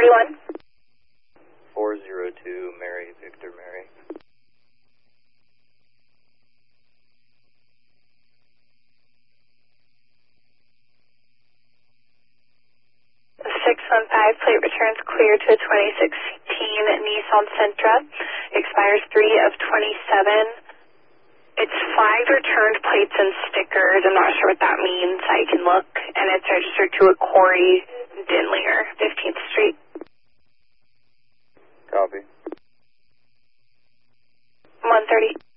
41. 402 Mary, Victor Mary. 615, plate returns clear to a 2016 Nissan Sentra. Expires 3 of 27. It's 5 returned plates and stickers. I'm not sure what that means. I can look. And it's registered to a Corey Dinlier, 15th Street. Copy. 130.